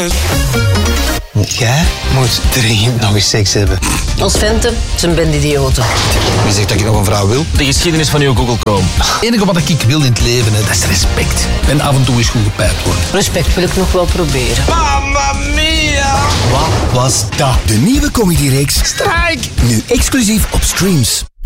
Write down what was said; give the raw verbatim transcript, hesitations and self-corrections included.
Jij moet dringend nog eens seks hebben. Als venten zijn band idioten. Wie zegt dat je nog een vrouw wil? De geschiedenis van uw Google Chrome. Het enige wat ik wil in het leven, hè, dat is respect. En af en toe is goed gepijpt worden. Respect wil ik nog wel proberen. Mamma mia! Wat was dat? De nieuwe comedyreeks Strijk. Nu exclusief op Streams.